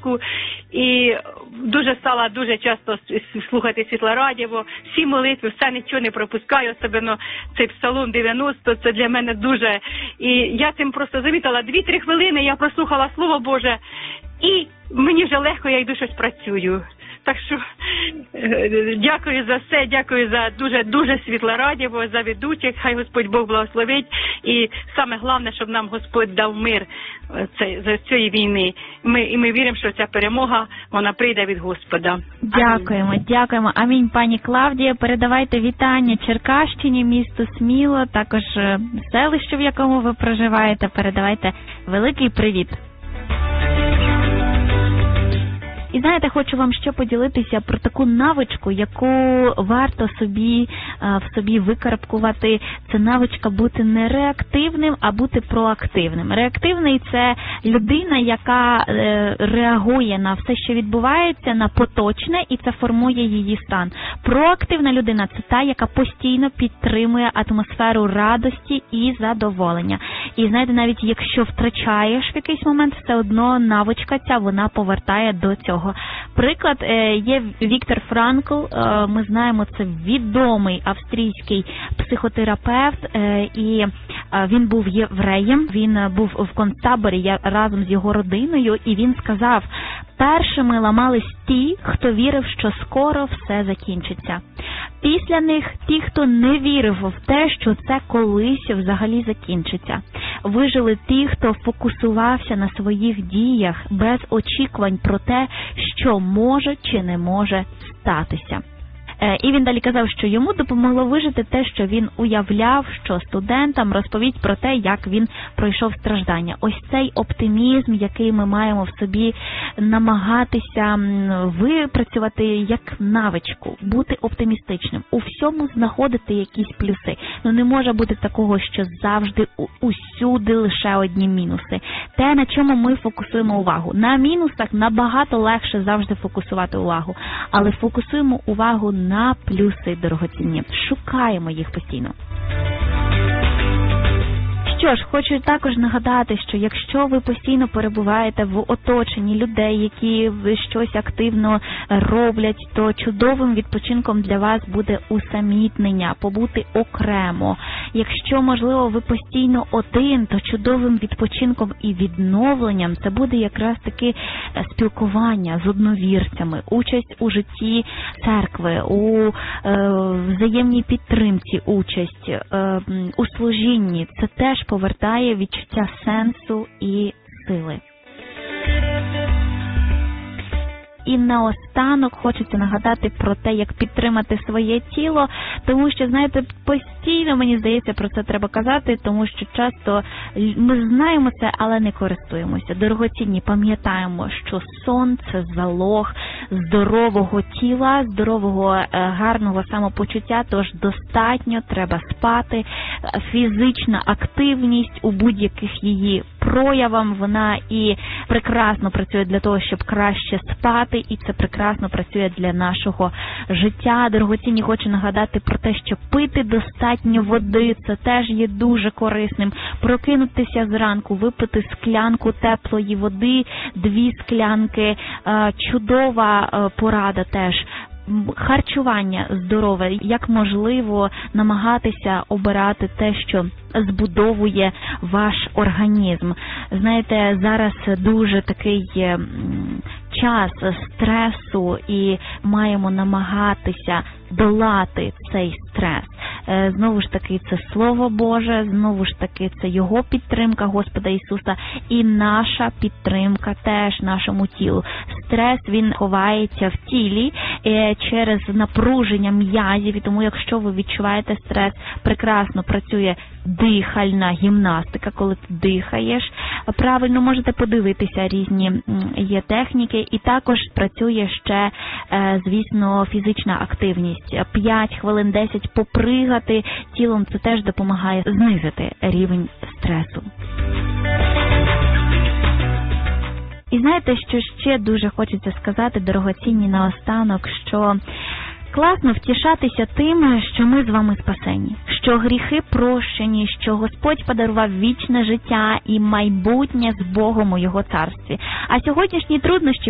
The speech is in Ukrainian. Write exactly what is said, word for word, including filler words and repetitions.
року і дуже стала дуже часто слухати Світлорадіо, всі молитви, все нічого не пропускаю, особливо цей Псалом дев'яносто, це для мене дуже, і я цим просто замітила, дві-три хвилини я прослухала Слово Боже, і мені вже легко, я йду щось працюю. Так що дякую за все, дякую за дуже-дуже світле радіо, за ведучих, хай Господь Бог благословить. І саме головне, щоб нам Господь дав мир за цієї війни. Ми, і ми віримо, що ця перемога, вона прийде від Господа. Дякуємо, амінь. Дякуємо. Амінь, пані Клавдія. Передавайте вітання Черкащині, місту Сміло, також селищу, в якому ви проживаєте. Передавайте великий привіт. І знаєте, хочу вам ще поділитися про таку навичку, яку варто собі в собі викарбкувати. Це навичка бути не реактивним, а бути проактивним. Реактивний – це людина, яка реагує на все, що відбувається, на поточне, і це формує її стан. Проактивна людина – це та, яка постійно підтримує атмосферу радості і задоволення. І знаєте, навіть якщо втрачаєш в якийсь момент, все одно навичка ця, вона повертає до цього. Приклад є Віктор Франкл, ми знаємо, це відомий австрійський психотерапевт, і він був євреєм, він був в концтаборі разом з його родиною, і він сказав, першими ламались ті, хто вірив, що скоро все закінчиться. Після них ті, хто не вірив в те, що це колись взагалі закінчиться. Вижили ті, хто фокусувався на своїх діях без очікувань про те, що може чи не може статися. І він далі казав, що йому допомогло вижити те, що він уявляв, що студентам розповідь про те, як він пройшов страждання. Ось цей оптимізм, який ми маємо в собі, намагатися випрацювати як навичку, бути оптимістичним, у всьому знаходити якісь плюси. Ну не може бути такого, що завжди усюди лише одні мінуси. Те, на чому ми фокусуємо увагу. На мінусах набагато легше завжди фокусувати увагу, але фокусуємо увагу на на плюси дорогоцінні. Шукаємо їх постійно. Що ж, хочу також нагадати, що якщо ви постійно перебуваєте в оточенні людей, які щось активно роблять, то чудовим відпочинком для вас буде усамітнення, побути окремо. Якщо, можливо, ви постійно один, то чудовим відпочинком і відновленням це буде якраз таки спілкування з одновірцями, участь у житті церкви, у е, взаємній підтримці участь, е, у служінні. Це теж повертає відчуття сенсу і сили. І наостанок хочеться нагадати про те, як підтримати своє тіло, тому що, знаєте, постійно, мені здається, про це треба казати, тому що часто ми знаємо це, але не користуємося. Дорогоцінні, пам'ятаємо, що сон – це залог здорового тіла, здорового, гарного самопочуття, тож достатньо треба спати. Фізична активність у будь-яких її проявам, вона і прекрасно працює для того, щоб краще спати, і це прекрасно працює для нашого життя. Дорогоцінні, хочу нагадати про те, що пити достатньо води, це теж є дуже корисним. Прокинутися зранку, випити склянку теплої води, дві склянки, чудова порада теж. Харчування здорове, як можливо намагатися обирати те, що збудовує ваш організм. Знаєте, зараз дуже такий час стресу і маємо намагатися долати цей стрес. Знову ж таки, це Слово Боже, знову ж таки, це Його підтримка, Господа Ісуса, і наша підтримка теж нашому тілу. Стрес, він ховається в тілі через напруження м'язів, і тому якщо ви відчуваєте стрес, прекрасно працює дихальна гімнастика, коли ти дихаєш. Правильно, можете подивитися, різні є техніки, і також працює ще, звісно, фізична активність. п'ять хвилин, десять попригати тілом, це теж допомагає знизити рівень стресу. І знаєте, що ще дуже хочеться сказати, дорогоцінні, наостанок, що класно втішатися тим, що ми з вами спасені, що гріхи прощені, що Господь подарував вічне життя і майбутнє з Богом у Його царстві. А сьогоднішні труднощі